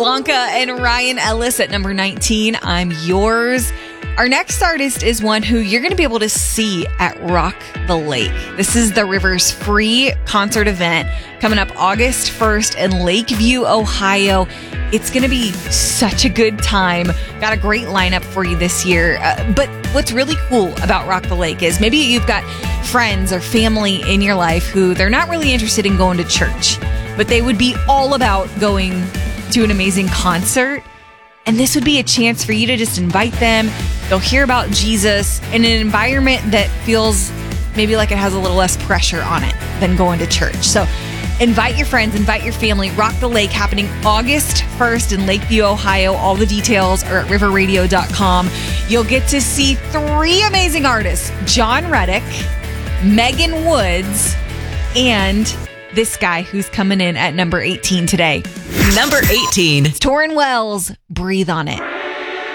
Blanca and Ryan Ellis at number 19, I'm Yours. Our next artist is one who you're going to be able to see at Rock the Lake. This is the Rivers free concert event coming up August 1st in Lakeview, Ohio. It's going to be such a good time. Got a great lineup for you this year. But what's really cool about Rock the Lake is maybe you've got friends or family in your life who they're not really interested in going to church, but they would be all about going to an amazing concert. And this would be a chance for you to just invite them. They'll hear about Jesus in an environment that feels maybe like it has a little less pressure on it than going to church. So invite your friends, invite your family. Rock the Lake happening August 1st in Lakeview, Ohio. All the details are at riverradio.com. You'll get to see 3 amazing artists, John Reddick, Megan Woods, and this guy who's coming in at number 18 today. Number 18. It's Torrin Wells, Breathe on It.